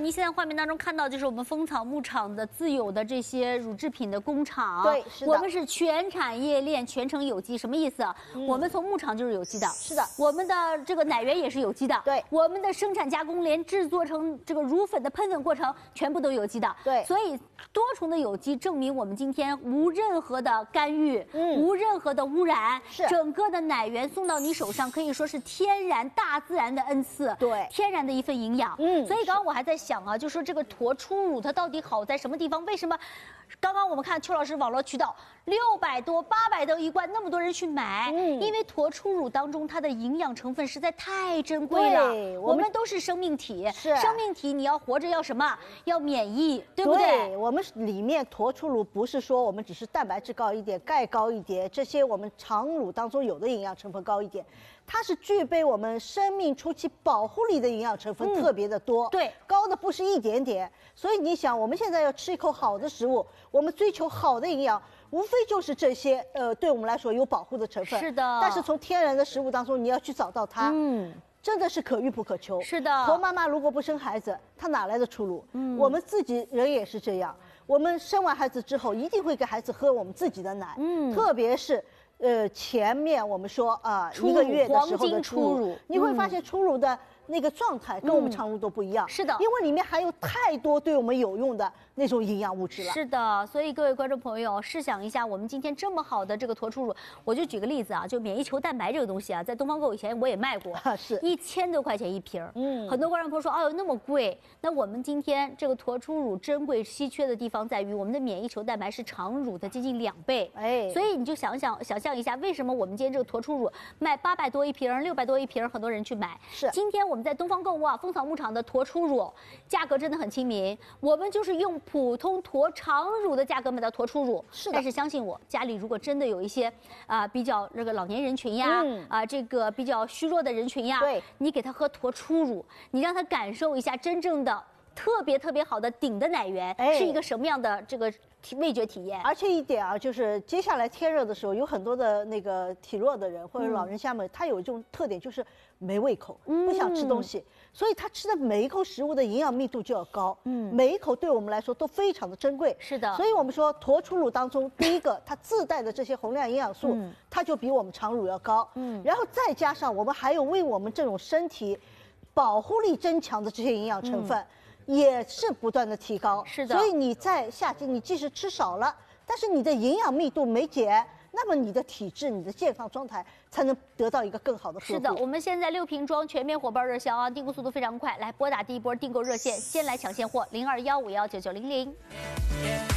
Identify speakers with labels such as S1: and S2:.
S1: 您现在画面当中看到就是我们蜂草牧场的自有的这些乳制品的工厂。
S2: 对，是的。
S1: 我们是全产业链全程有机，什么意思？我们从牧场就是有机的。
S2: 是的。
S1: 我们的这个奶源也是有机的。
S2: 对。
S1: 我们的生产加工连制作成这个乳粉的喷粉过程全部都有机的。
S2: 对。
S1: 所以多重的有机证明我们今天无任何的干预，无任何的污染，
S2: 是
S1: 整个的奶源送到你手上可以说是天然大自然的恩赐，
S2: 对，
S1: 天然的一份营养。所以刚刚我还在想啊，就说这个驼初乳它到底好在什么地方？为什么？刚刚我们看邱老师网络渠道600多、800多一罐，那么多人去买，因为驼初乳当中它的营养成分实在太珍贵了。我们都是生命体，生命体你要活着要什么？要免疫，对不对？
S2: 对，我们里面驼初乳不是说我们只是蛋白质高一点、钙高一点，这些我们常乳当中有的营养成分高一点，它是具备我们生命初期保护力的营养成分特别的多，
S1: 对，
S2: 高的不是一点点。所以你想，我们现在要吃一口好的食物，我们追求好的营养，无非就是这些对我们来说有保护的成分。
S1: 是的。
S2: 但是从天然的食物当中，你要去找到它，真的是可遇不可求。
S1: 是的。
S2: 驼妈妈如果不生孩子，她哪来的出路？我们自己人也是这样，我们生完孩子之后，一定会给孩子喝我们自己的奶，特别是。前面我们说1个月的时候的初乳，你会发现初乳的那个状态跟我们常乳都不一样。
S1: 是的，
S2: 因为里面含有太多对我们有用的那种营养物质了。
S1: 是的，所以各位观众朋友，试想一下，我们今天这么好的这个驼初乳，我就举个例子啊，就免疫球蛋白这个东西啊，在东方购以前我也卖过，
S2: 是
S1: 1000多块钱一瓶。很多观众朋友说，哎呦那么贵。那我们今天这个驼初乳珍贵稀缺的地方在于，我们的免疫球蛋白是常乳的接近2倍。所以你就想象一下，为什么我们今天这个驼初乳卖800多一瓶、600多一瓶，很多人去买。
S2: 是，
S1: 今天我们在东方购物啊，蜂草牧场的驼初乳价格真的很亲民，我们就是用普通驼常乳的价格买到驼初乳。
S2: 是的。
S1: 但是相信我，家里如果真的有一些比较这个老年人群呀，这个比较虚弱的人群呀，
S2: 对，
S1: 你给他喝驼初乳，你让他感受一下真正的特别好的顶的奶源是一个什么样的这个味觉体验。
S2: 而且一点啊，就是接下来天热的时候，有很多的那个体弱的人或者老人家们，他有一种特点就是没胃口，不想吃东西，所以他吃的每一口食物的营养密度就要高，每一口对我们来说都非常的珍贵。
S1: 是的。
S2: 所以我们说驼初乳当中，第一个它自带的这些宏量营养素，它就比我们常乳要高，然后再加上我们还有为我们这种身体保护力增强的这些营养成分。也是不断的提高，
S1: 是的。
S2: 所以你在夏季，你即使吃少了，但是你的营养密度没减，那么你的体质、你的健康状态才能得到一个更好的呵护。
S1: 是的，我们现在6瓶装全面火爆热销啊，订购速度非常快，来拨打第一波订购热线，先来抢现货0215119900。